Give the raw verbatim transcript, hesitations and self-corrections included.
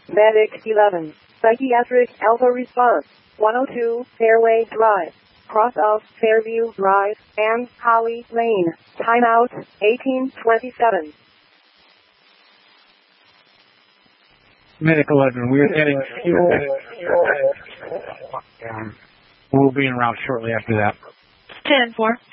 Medic eleven, Psychiatric Alpha Response, one oh two, Fairway Drive, cross of Fairview Drive, and Holly Lane. Timeout, eighteen twenty-seven. Medic eleven, we're heading fuel. We'll be en route shortly after that. ten four.